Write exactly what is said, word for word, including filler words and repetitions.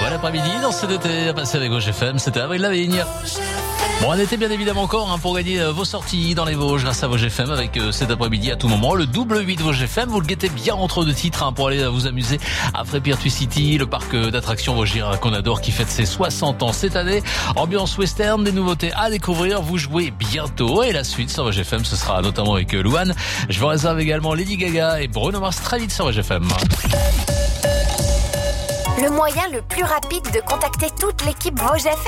bel après-midi dans cet été à passer avec Vosges F M. C'était Avril Lavigne. Bon, un été bien évidemment encore hein, pour gagner euh, vos sorties dans les Vosges grâce à Vosges F M avec euh, cet après-midi à tout moment. Le double huit Vosges F M, vous le guettez bien entre deux titres hein, pour aller euh, vous amuser à Frépiertuis City, le parc euh, d'attractions Vosgien qu'on adore qui fête ses soixante ans cette année. Ambiance western, des nouveautés à découvrir, vous jouez bientôt. Et la suite sur Vosges F M, ce sera notamment avec euh, Louane. Je vous réserve également Lady Gaga et Bruno Mars très vite sur Vosges F M. Le moyen le plus rapide de contacter toute l'équipe Vosges F